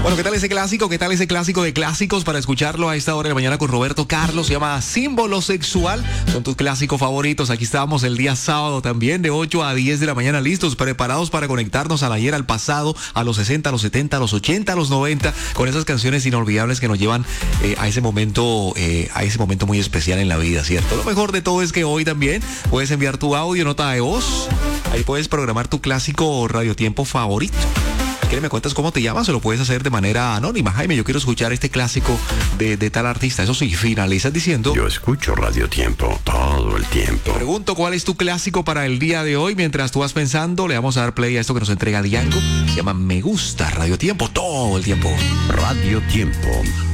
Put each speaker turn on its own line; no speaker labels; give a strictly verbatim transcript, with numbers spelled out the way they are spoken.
Bueno, ¿qué tal ese clásico? ¿Qué tal ese clásico de clásicos para escucharlo a esta hora de la mañana con Roberto Carlos? Se llama Símbolo Sexual. Son tus clásicos favoritos. Aquí estábamos el día sábado también de ocho a diez de la mañana, listos, preparados para conectarnos al ayer, al pasado, a los sesenta, a los setenta, a los ochenta, a los noventa, con esas canciones inolvidables que nos llevan eh, a ese momento, eh, a ese momento muy especial en la vida, ¿cierto? Lo mejor de todo es que hoy también puedes enviar tu audio, nota de voz. Ahí puedes programar tu clásico radiotiempo favorito. ¿Me cuentas cómo te llamas? O lo puedes hacer de manera anónima. Jaime, yo quiero escuchar este clásico de, de tal artista. Eso sí, finalizas diciendo:
yo escucho Radio Tiempo todo el tiempo.
Te pregunto cuál es tu clásico para el día de hoy. Mientras tú vas pensando, le vamos a dar play a esto que nos entrega Diango. Se llama Me Gusta Radio Tiempo todo el tiempo.
Radio Tiempo.